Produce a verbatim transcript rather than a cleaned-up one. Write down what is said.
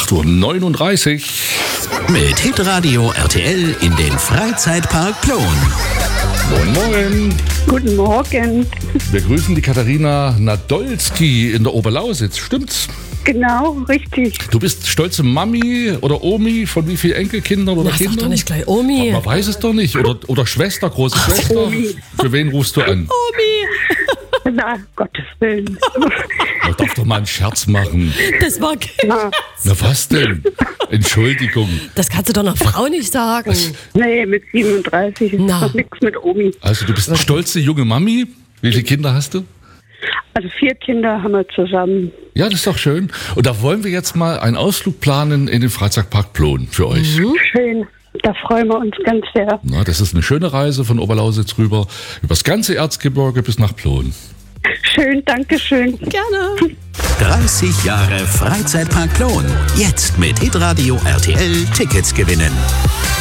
acht Uhr neununddreißig. Mit Hitradio R T L in den Freizeitpark Plon. Moin, moin. Guten Morgen. Wir grüßen die Katharina Nadolski in der Oberlausitz. Stimmt's? Genau, richtig. Du bist stolze Mami oder Omi von wie vielen Enkelkindern oder Na, sag Kindern? doch nicht gleich Omi. Man weiß es doch nicht. Oder, oder Schwester, große Schwester. Omi. Für wen rufst du an? Omi. Na, Gottes Willen. Man darf doch mal einen Scherz machen. Das war... Na, Na was denn? Entschuldigung. Das kannst du doch einer Frau nicht sagen. nee, mit siebenunddreißig ist Na. noch nichts mit Omi. Also du bist eine stolze junge Mami. Wie viele Kinder hast du? Also vier Kinder haben wir zusammen. Ja, das ist doch schön. Und da wollen wir jetzt mal einen Ausflug planen in den Freizeitpark Plon für euch. Mhm. Schön. Da freuen wir uns ganz sehr. Na, das ist eine schöne Reise von Oberlausitz rüber, übers ganze Erzgebirge bis nach Plon. Schön, danke schön. Gerne. dreißig Jahre Freizeitpark Plon. Jetzt mit Hitradio R T L Tickets gewinnen.